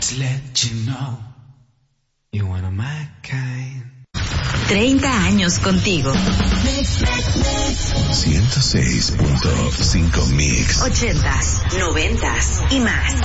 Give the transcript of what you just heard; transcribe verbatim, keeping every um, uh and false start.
to let you know you're one of my kind. treinta años contigo. ciento seis punto cinco Mix. ochentas, noventas y más.